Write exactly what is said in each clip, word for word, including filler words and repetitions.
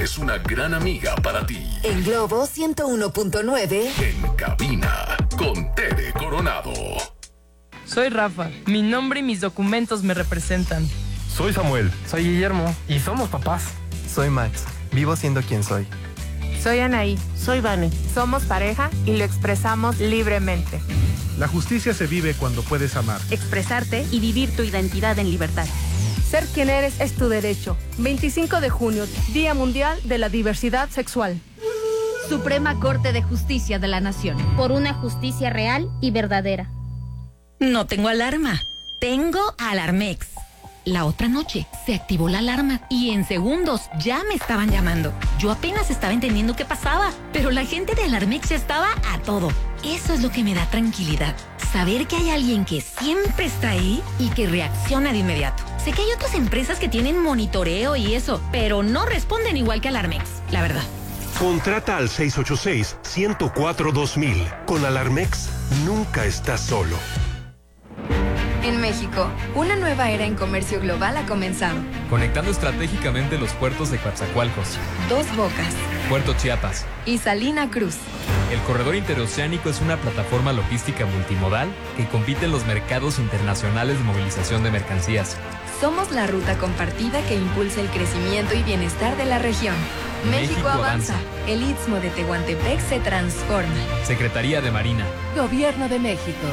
es una gran amiga para ti. En Globo ciento uno punto nueve. En cabina, con Tere Coronado. Soy Rafa. Mi nombre y mis documentos me representan. Soy Samuel. Soy Guillermo. Y somos papás. Soy Max. Vivo siendo quien soy. Soy Anaí. Soy Vane. Somos pareja y lo expresamos libremente. La justicia se vive cuando puedes amar, expresarte y vivir tu identidad en libertad. Ser quien eres es tu derecho. veinticinco de junio, Día Mundial de la Diversidad Sexual. Suprema Corte de Justicia de la Nación. Por una justicia real y verdadera. No tengo alarma. Tengo Alarmex. La otra noche se activó la alarma y en segundos ya me estaban llamando. Yo apenas estaba entendiendo qué pasaba, pero la gente de Alarmex ya estaba a todo. Eso es lo que me da tranquilidad. Saber que hay alguien que siempre está ahí y que reacciona de inmediato. Sé que hay otras empresas que tienen monitoreo y eso, pero no responden igual que Alarmex, la verdad. Contrata al seis ocho seis, uno cero cuatro, dos mil. Con Alarmex, nunca estás solo. En México, una nueva era en comercio global ha comenzado. Conectando estratégicamente los puertos de Coatzacoalcos, Dos Bocas, Puerto Chiapas y Salina Cruz. El corredor interoceánico es una plataforma logística multimodal que compite en los mercados internacionales de movilización de mercancías. Somos la ruta compartida que impulsa el crecimiento y bienestar de la región. México, México avanza. avanza. El Istmo de Tehuantepec se transforma. Secretaría de Marina. Gobierno de México.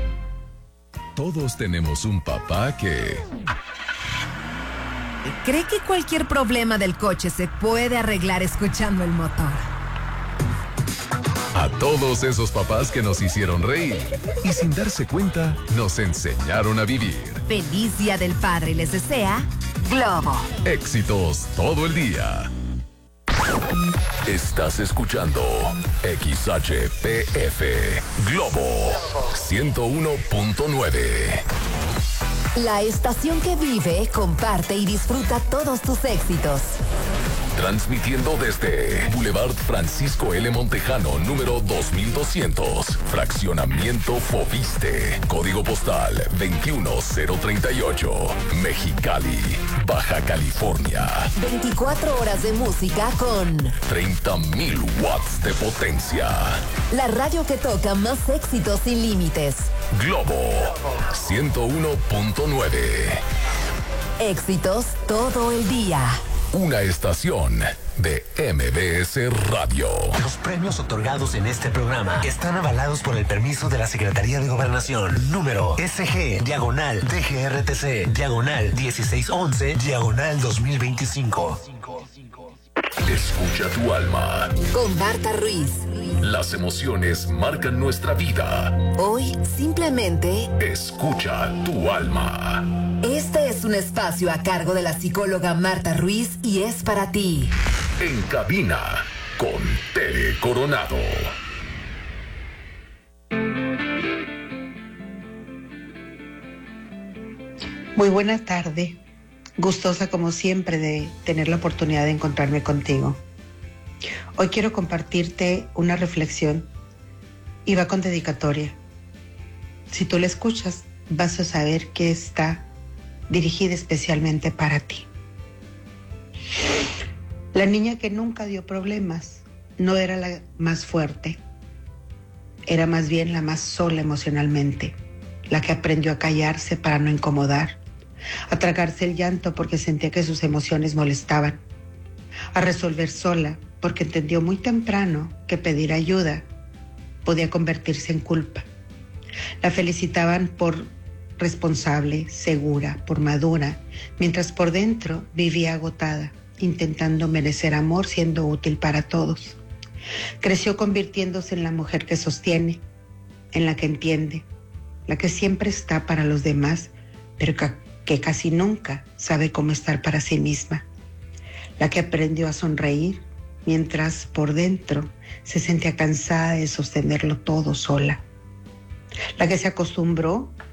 Todos tenemos un papá que... ¿Cree que cualquier problema del coche se puede arreglar escuchando el motor? A todos esos papás que nos hicieron reír y sin darse cuenta nos enseñaron a vivir. Feliz Día del Padre les desea Globo. Éxitos todo el día. Estás escuchando X H P F Globo ciento uno punto nueve. La estación que vive, comparte y disfruta todos tus éxitos. Transmitiendo desde Boulevard Francisco L. Montejano, número dos mil doscientos. Fraccionamiento Foviste. Código postal veintiuno cero treinta y ocho. Mexicali, Baja California. veinticuatro horas de música con treinta mil watts de potencia. La radio que toca más éxitos sin límites. Globo ciento uno punto nueve. Éxitos todo el día. Una estación de M B S Radio. Los premios otorgados en este programa están avalados por el permiso de la Secretaría de Gobernación. Número S G, diagonal, D G R T C, diagonal dieciséis once, diagonal dos mil veinticinco. Escucha tu alma. Con Marta Ruiz. Las emociones marcan nuestra vida. Hoy, simplemente... escucha tu alma. Este es un espacio a cargo de la psicóloga Marta Ruiz y es para ti. En cabina, con Tere Coronado. Muy buena tarde. Gustosa como siempre de tener la oportunidad de encontrarme contigo. Hoy quiero compartirte una reflexión y va con dedicatoria. Si tú la escuchas, vas a saber que está dirigida especialmente para ti. La niña que nunca dio problemas no era la más fuerte, era más bien la más sola emocionalmente, la que aprendió a callarse para no incomodar, a tragarse el llanto porque sentía que sus emociones molestaban, a resolver sola porque entendió muy temprano que pedir ayuda podía convertirse en culpa. La felicitaban por responsable, segura, por madura, mientras por dentro vivía agotada, intentando merecer amor siendo útil para todos. Creció convirtiéndose en la mujer que sostiene, en la que entiende, la que siempre está para los demás, pero que, que casi nunca sabe cómo estar para sí misma. La que aprendió a sonreír, mientras por dentro se sentía cansada de sostenerlo todo sola. La que se acostumbró